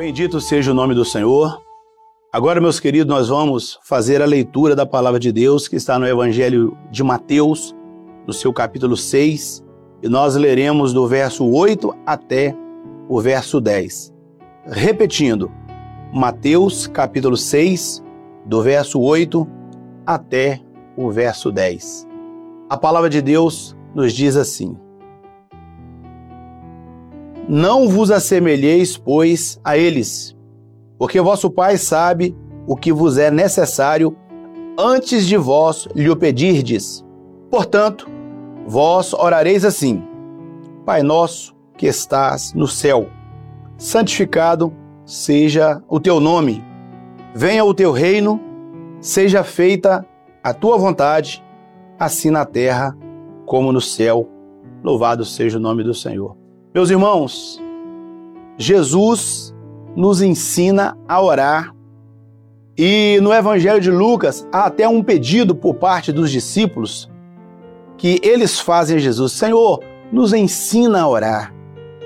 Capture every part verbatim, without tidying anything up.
Bendito seja o nome do Senhor. Agora, meus queridos, nós vamos fazer a leitura da palavra de Deus que está no Evangelho de Mateus, no seu capítulo seis, e nós leremos do verso oito até o verso dez. Repetindo, Mateus capítulo seis, do verso oito até o verso dez. A palavra de Deus nos diz assim: Não vos assemelheis, pois, a eles, porque vosso Pai sabe o que vos é necessário antes de vós lhe o pedirdes. Portanto, vós orareis assim: Pai nosso que estás no céu, santificado seja o teu nome. Venha o teu reino, seja feita a tua vontade, assim na terra como no céu. Louvado seja o nome do Senhor. Meus irmãos, Jesus nos ensina a orar, e no Evangelho de Lucas há até um pedido por parte dos discípulos que eles fazem a Jesus: Senhor, nos ensina a orar.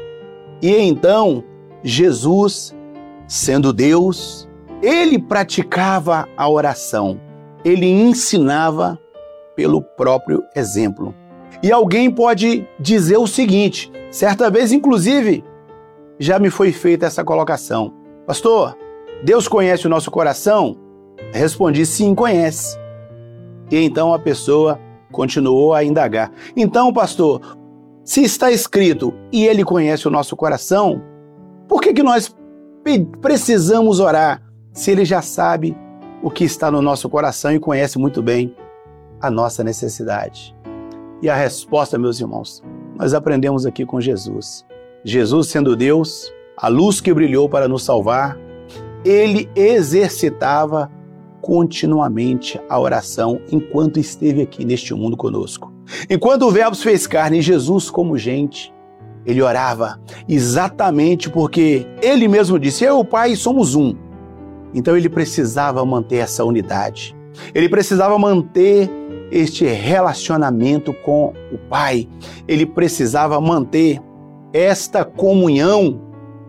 E então Jesus, sendo Deus, ele praticava a oração, ele ensinava pelo próprio exemplo. E alguém pode dizer o seguinte, certa vez, inclusive, já me foi feita essa colocação: Pastor, Deus conhece o nosso coração? Respondi: sim, conhece. E então a pessoa continuou a indagar: Então, pastor, se está escrito e Ele conhece o nosso coração, por que que nós precisamos orar se Ele já sabe o que está no nosso coração e conhece muito bem a nossa necessidade? E a resposta, meus irmãos, nós aprendemos aqui com Jesus. Jesus, sendo Deus, a luz que brilhou para nos salvar, ele exercitava continuamente a oração enquanto esteve aqui neste mundo conosco. Enquanto o Verbo se fez carne, Jesus como gente, ele orava exatamente porque ele mesmo disse: eu e o Pai somos um. Então ele precisava manter essa unidade. Ele precisava manter este relacionamento com o Pai. Ele precisava manter esta comunhão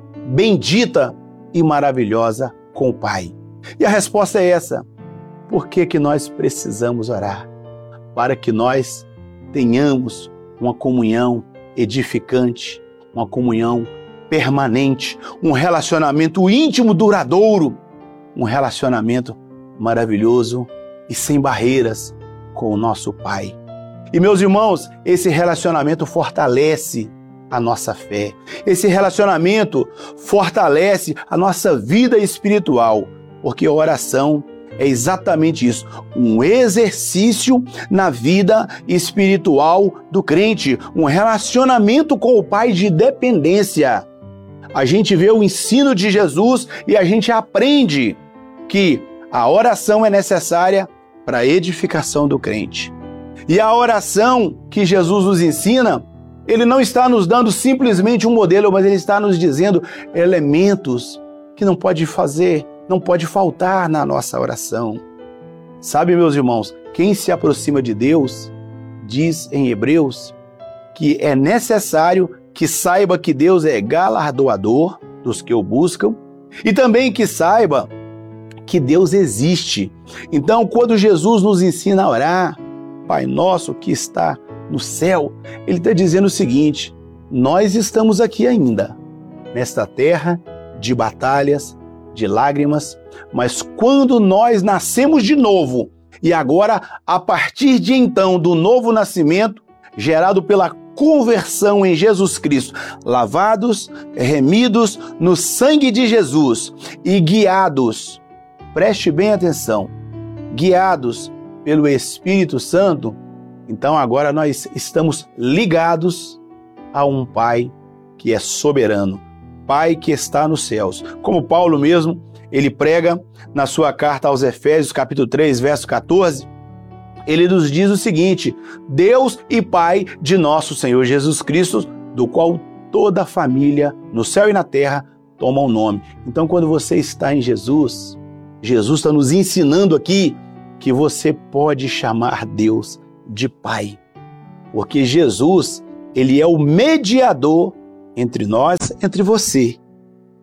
bendita e maravilhosa com o Pai. E a resposta é essa: por que que nós precisamos orar? Para que nós tenhamos uma comunhão edificante, uma comunhão permanente, um relacionamento íntimo, duradouro, um relacionamento maravilhoso e sem barreiras com o nosso Pai. E, meus irmãos, esse relacionamento fortalece a nossa fé. Esse relacionamento fortalece a nossa vida espiritual, porque a oração é exatamente isso, um exercício na vida espiritual do crente, um relacionamento com o Pai de dependência. A gente vê o ensino de Jesus e a gente aprende que a oração é necessária para a edificação do crente. E a oração que Jesus nos ensina, ele não está nos dando simplesmente um modelo, mas ele está nos dizendo elementos que não pode fazer, não pode faltar na nossa oração. Sabe, meus irmãos, quem se aproxima de Deus, diz em Hebreus, que é necessário que saiba que Deus é galardoador dos que o buscam e também que saiba que Deus existe. Então, quando Jesus nos ensina a orar, Pai nosso que está no céu, ele está dizendo o seguinte: nós estamos aqui ainda, nesta terra de batalhas, de lágrimas, mas quando nós nascemos de novo, e agora, a partir de então, do novo nascimento, gerado pela conversão em Jesus Cristo, lavados, remidos no sangue de Jesus e guiados, preste bem atenção, guiados pelo Espírito Santo, então agora nós estamos ligados a um Pai que é soberano, Pai que está nos céus. Como Paulo mesmo, ele prega na sua carta aos Efésios, capítulo três, verso quatorze, ele nos diz o seguinte: Deus e Pai de nosso Senhor Jesus Cristo, do qual toda a família no céu e na terra toma o nome. Então, quando você está em Jesus, Jesus está nos ensinando aqui que você pode chamar Deus de Pai, porque Jesus, ele é o mediador entre nós, entre você.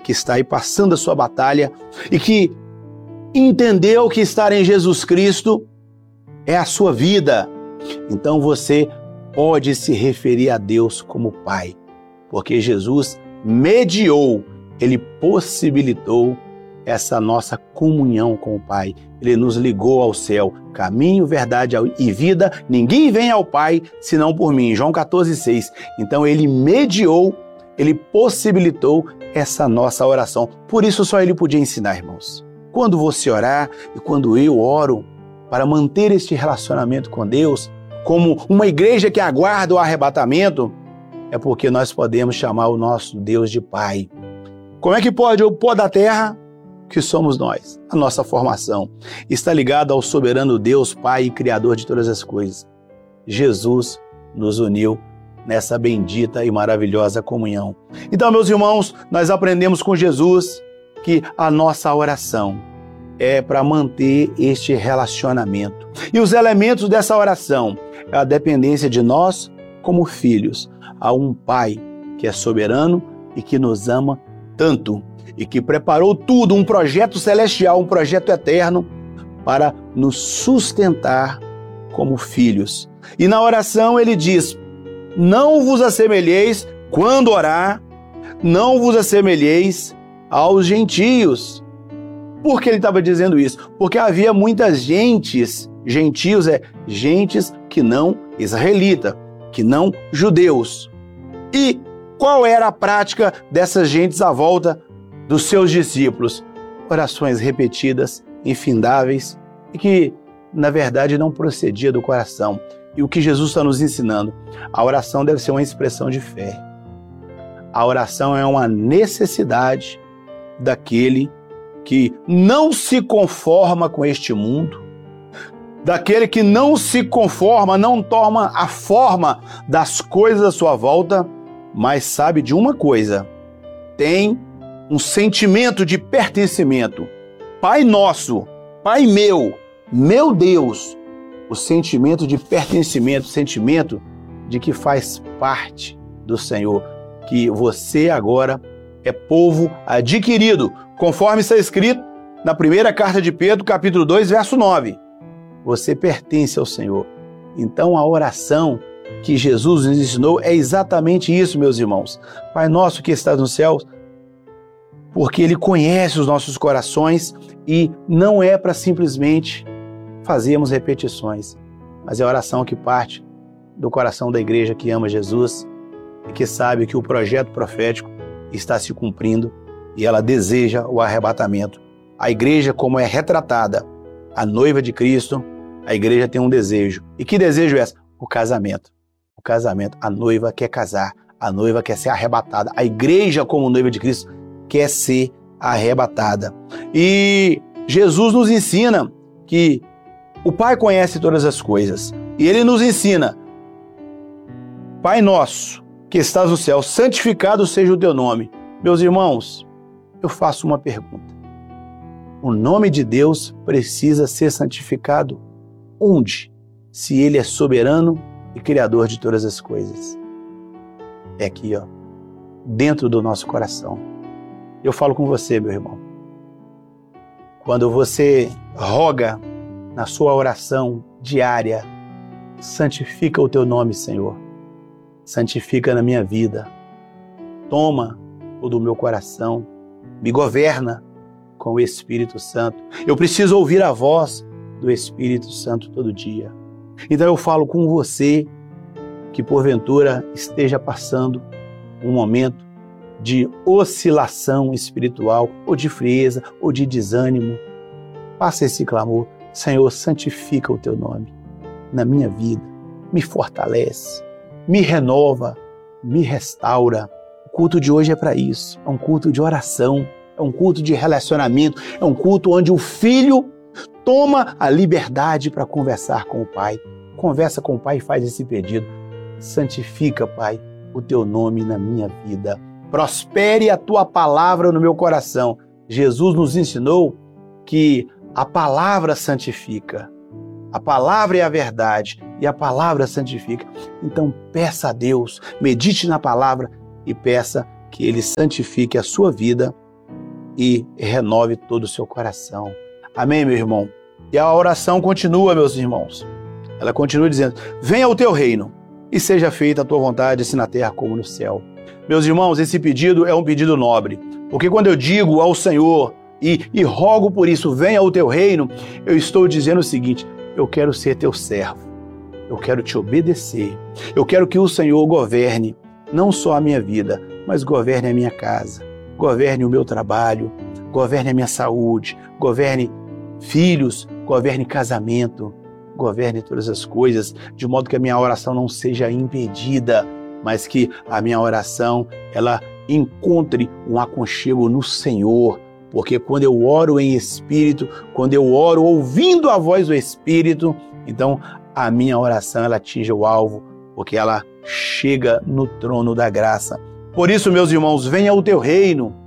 que está aí passando a sua batalha e que entendeu que estar em Jesus Cristo é a sua vida. Então você pode se referir a Deus como Pai, porque Jesus mediou, Ele possibilitou essa nossa comunhão com o Pai. Ele nos ligou ao céu, caminho, verdade e vida. Ninguém vem ao Pai senão por mim. João quatorze, seis. Então Ele mediou, Ele possibilitou essa nossa oração. Por isso só Ele podia ensinar, irmãos. Quando você orar e quando eu oro para manter este relacionamento com Deus, como uma igreja que aguarda o arrebatamento, é porque nós podemos chamar o nosso Deus de Pai. Como é que pode o pó da terra, que somos nós? A nossa formação está ligada ao soberano Deus, Pai e Criador de todas as coisas. Jesus nos uniu nessa bendita e maravilhosa comunhão. Então, meus irmãos, nós aprendemos com Jesus que a nossa oração é para manter este relacionamento. E os elementos dessa oração é a dependência de nós como filhos a um Pai que é soberano e que nos ama tanto e que preparou tudo, um projeto celestial, um projeto eterno para nos sustentar como filhos. E na oração ele diz: não vos assemelheis, quando orar, não vos assemelheis aos gentios. Por que ele estava dizendo isso? Porque havia muitas gentes, gentios é gentes que não israelita, que não judeus. E qual era a prática dessas gentes à volta dos seus discípulos? Orações repetidas, infindáveis, e que, na verdade, não procedia do coração. E o que Jesus está nos ensinando? A oração deve ser uma expressão de fé. A oração é uma necessidade daquele que não se conforma com este mundo, daquele que não se conforma, não toma a forma das coisas à sua volta, mas sabe de uma coisa: tem um sentimento de pertencimento. Pai nosso, Pai meu, meu Deus, o sentimento de pertencimento, o sentimento de que faz parte do Senhor, que você agora é povo adquirido, conforme está escrito na primeira carta de Pedro, capítulo dois, verso nove. Você pertence ao Senhor. Então a oração que Jesus nos ensinou é exatamente isso, meus irmãos. Pai nosso que estás no céu, porque Ele conhece os nossos corações e não é para simplesmente fazermos repetições, mas é a oração que parte do coração da igreja que ama Jesus e que sabe que o projeto profético está se cumprindo e ela deseja o arrebatamento. A igreja, como é retratada, a noiva de Cristo, a igreja tem um desejo. E que desejo é esse? O casamento. O casamento. A noiva quer casar, a noiva quer ser arrebatada. A igreja, como noiva de Cristo, quer ser arrebatada. E Jesus nos ensina que o Pai conhece todas as coisas. E Ele nos ensina: Pai nosso, que estás no céu, santificado seja o teu nome. Meus irmãos, eu faço uma pergunta. O nome de Deus precisa ser santificado onde? Se Ele é soberano e criador de todas as coisas. É aqui, ó, dentro do nosso coração. Eu falo com você, meu irmão. Quando você roga na sua oração diária, santifica o teu nome, Senhor. Santifica na minha vida. Toma o do meu coração. Me governa com o Espírito Santo. Eu preciso ouvir a voz do Espírito Santo todo dia. Então eu falo com você que porventura esteja passando um momento de oscilação espiritual, ou de frieza, ou de desânimo. Faça esse clamor: Senhor, santifica o teu nome na minha vida, me fortalece, me renova, me restaura. O culto de hoje é para isso, é um culto de oração, é um culto de relacionamento, é um culto onde o filho toma a liberdade para conversar com o Pai. Conversa com o Pai e faz esse pedido: santifica, Pai, o teu nome na minha vida. Prospere a tua palavra no meu coração. Jesus nos ensinou que a palavra santifica. A palavra é a verdade e a palavra santifica. Então peça a Deus, medite na palavra e peça que Ele santifique a sua vida e renove todo o seu coração. Amém, meu irmão? E a oração continua, meus irmãos. Ela continua dizendo: venha o teu reino e seja feita a tua vontade, assim na terra como no céu. Meus irmãos, esse pedido é um pedido nobre, porque quando eu digo ao Senhor e, e rogo por isso, venha o teu reino, eu estou dizendo o seguinte: eu quero ser teu servo, eu quero te obedecer, eu quero que o Senhor governe não só a minha vida, mas governe a minha casa, governe o meu trabalho, governe a minha saúde, governe filhos, governe casamento, governe todas as coisas, de modo que a minha oração não seja impedida, mas que a minha oração, ela encontre um aconchego no Senhor, porque quando eu oro em espírito, quando eu oro ouvindo a voz do Espírito, então a minha oração, ela atinge o alvo, porque ela chega no trono da graça. Por isso, meus irmãos, venha o teu reino.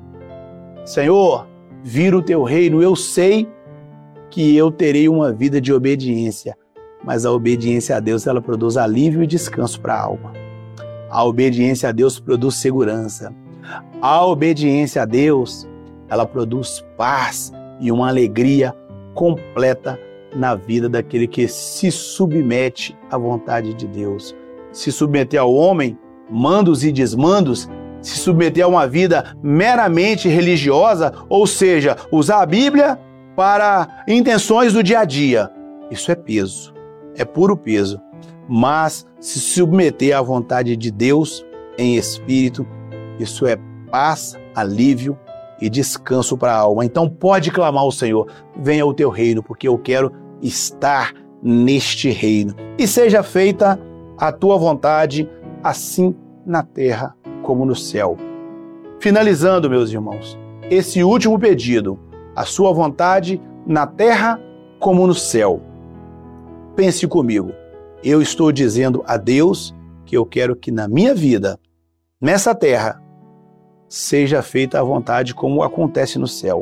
Senhor, vira o teu reino. Eu sei que eu terei uma vida de obediência, mas a obediência a Deus, ela produz alívio e descanso para a alma. A obediência a Deus produz segurança. A obediência a Deus, ela produz paz e uma alegria completa na vida daquele que se submete à vontade de Deus. Se submeter ao homem, mandos e desmandos, se submeter a uma vida meramente religiosa, ou seja, usar a Bíblia para intenções do dia a dia, isso é peso, é puro peso. Mas se submeter à vontade de Deus em espírito, isso é paz, alívio e descanso para a alma. Então pode clamar ao Senhor: venha o teu reino, porque eu quero estar neste reino. E seja feita a tua vontade, assim na terra como no céu. Finalizando, meus irmãos, esse último pedido, a sua vontade na terra como no céu. Pense comigo, eu estou dizendo a Deus que eu quero que na minha vida, nessa terra, seja feita a vontade como acontece no céu.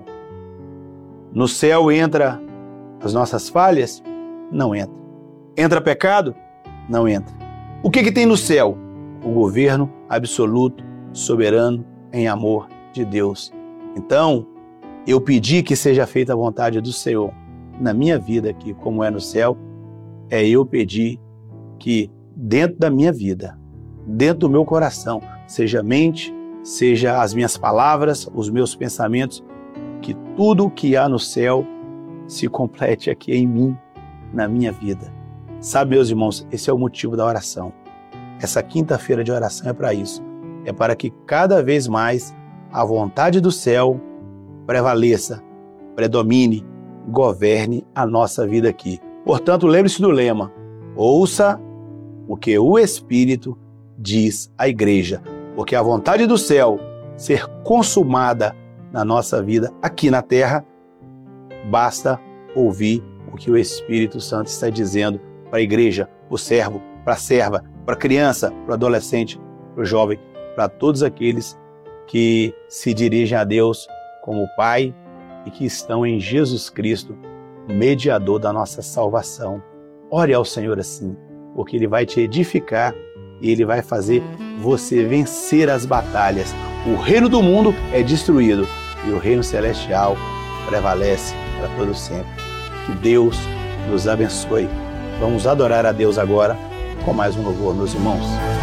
No céu entra as nossas falhas? Não entra. Entra pecado? Não entra. O que que tem no céu? O governo absoluto, soberano, em amor de Deus. Então, eu pedi que seja feita a vontade do Senhor na minha vida aqui, como é no céu. É eu pedir que dentro da minha vida, dentro do meu coração, seja a mente, seja as minhas palavras, os meus pensamentos, que tudo o que há no céu se complete aqui em mim, na minha vida. Sabe, meus irmãos, esse é o motivo da oração. Essa quinta-feira de oração é para isso. É para que cada vez mais a vontade do céu prevaleça, predomine, governe a nossa vida aqui. Portanto, lembre-se do lema: ouça o que o Espírito diz à igreja, porque a vontade do céu ser consumada na nossa vida aqui na terra, basta ouvir o que o Espírito Santo está dizendo para a igreja, para o servo, para a serva, para a criança, para o adolescente, para o jovem, para todos aqueles que se dirigem a Deus como Pai e que estão em Jesus Cristo, mediador da nossa salvação. Ore ao Senhor assim, porque Ele vai te edificar e Ele vai fazer você vencer as batalhas. O reino do mundo é destruído e o reino celestial prevalece para todo sempre. Que Deus nos abençoe. Vamos adorar a Deus agora com mais um louvor, meus irmãos.